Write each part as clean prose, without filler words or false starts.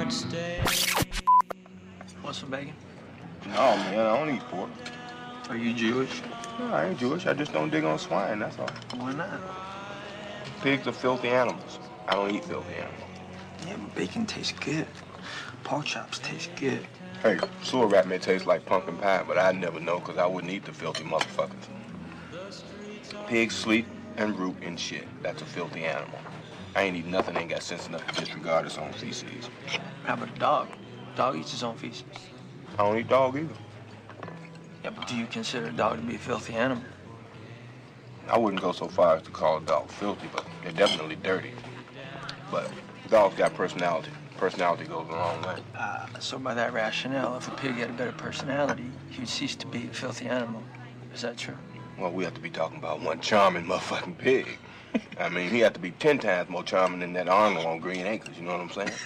heart stay. Want some bacon? No, man, I don't eat pork. Are you Jewish? No, I ain't Jewish. I just don't dig on swine, that's all. Why not? Pigs are filthy animals. I don't eat filthy animals. Yeah, but bacon tastes good. Pork chops taste good. Hey, sewer rat may taste like pumpkin pie, but I'd never know because I wouldn't eat the filthy motherfuckers. Pigs sleep and root in shit. That's a filthy animal. I ain't eat nothing, ain't got sense enough to disregard its own feces. How about a dog? Dog eats his own feces. I don't eat dog either. Yeah, but do you consider a dog to be a filthy animal? I wouldn't go so far as to call a dog filthy, but they're definitely dirty. But dogs got personality. Personality goes a long way. So by that rationale, if a pig had a better personality, he would cease to be a filthy animal. Is that true? Well, we have to be talking about one charming motherfucking pig. I mean, he had to be 10 times more charming than that Arnold on Green Acres, you know what I'm saying?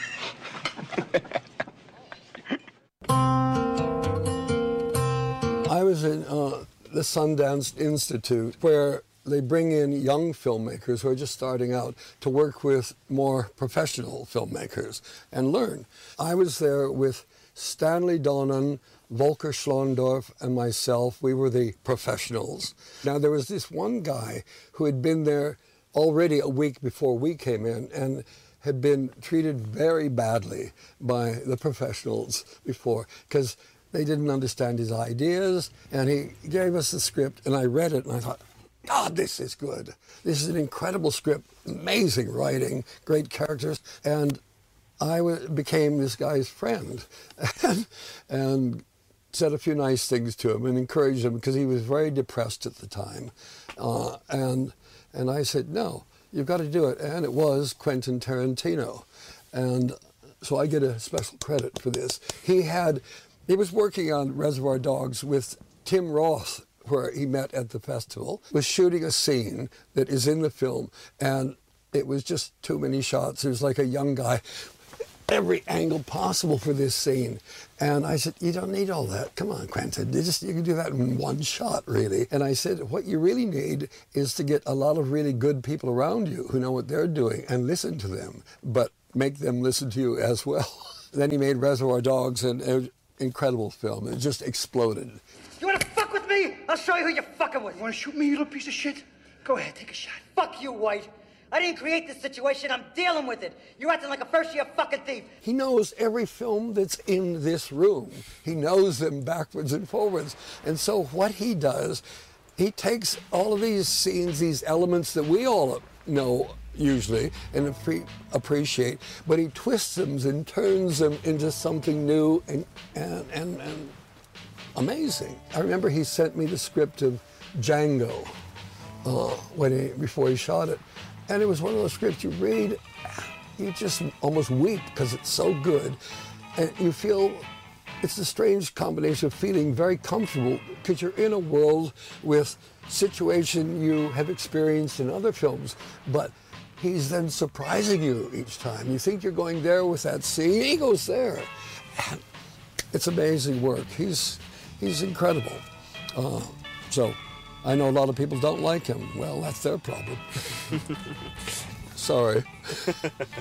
I was in the Sundance Institute, where they bring in young filmmakers who are just starting out to work with more professional filmmakers and learn. I was there with Stanley Donen, Volker Schlondorf, and myself. We were the professionals. Now, there was this one guy who had been there already a week before we came in and had been treated very badly by the professionals before, because they didn't understand his ideas, and he gave us the script, and I read it, and I thought, God, this is good. This is an incredible script, amazing writing, great characters, and I became this guy's friend and said a few nice things to him and encouraged him, because he was very depressed at the time. And I said, no, you've got to do it. And it was Quentin Tarantino. And so I get a special credit for this. He was working on Reservoir Dogs with Tim Roth, where he met at the festival, was shooting a scene that is in the film, and it was just too many shots. It was like a young guy, every angle possible for this scene. And I said, you don't need all that. Come on, Quentin, you can do that in one shot, really. And I said, what you really need is to get a lot of really good people around you who know what they're doing and listen to them, but make them listen to you as well. Then he made Reservoir Dogs, and it was an incredible film. It just exploded. You wanna fuck with me? I'll show you who you're fucking with. You wanna shoot me, you little piece of shit? Go ahead, take a shot. Fuck you, White. I didn't create this situation. I'm dealing with it. You're acting like a first-year fucking thief. He knows every film that's in this room. He knows them backwards and forwards. And so what he does, he takes all of these scenes, these elements that we all know usually and appreciate, but he twists them and turns them into something new and amazing. I remember he sent me the script of Django before he shot it. And it was one of those scripts you read, you just almost weep because it's so good. And you feel, it's a strange combination of feeling very comfortable because you're in a world with situation you have experienced in other films, but he's then surprising you each time. You think you're going there with that scene, he goes there. And it's amazing work. He's incredible. So I know a lot of people don't like him. Well, that's their problem. Sorry.